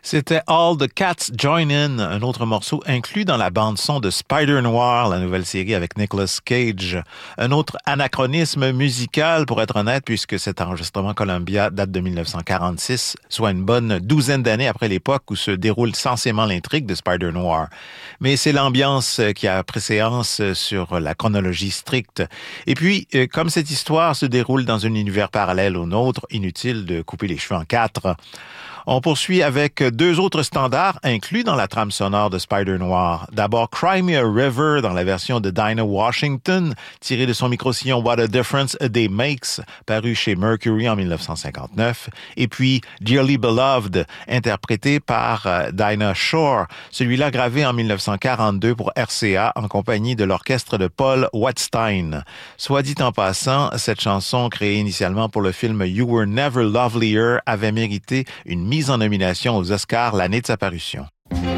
C'était All the Cats Join In, un autre morceau inclus dans la bande-son de Spider-Noir, la nouvelle série avec Nicolas Cage. Un autre anachronisme musical, pour être honnête, puisque cet enregistrement Columbia date de 1946, soit une bonne douzaine d'années après l'époque où se déroule censément l'intrigue de Spider-Noir. Mais c'est l'ambiance qui a préséance sur la chronologie stricte. Et puis, comme cette histoire se déroule dans un univers parallèle au nôtre, inutile de couper les cheveux en quatre. On poursuit avec deux autres standards inclus dans la trame sonore de Spider-Noir. D'abord, Cry Me a River dans la version de Dinah Washington, tirée de son micro-sillon What a Difference a Day Makes, paru chez Mercury en 1959. Et puis, Dearly Beloved, interprété par Dinah Shore, celui-là gravé en 1942 pour RCA en compagnie de l'orchestre de Paul Wettstein. Soit dit en passant, cette chanson, créée initialement pour le film You Were Never Lovelier, avait mérité une mise en nomination aux Oscars l'année de sa parution.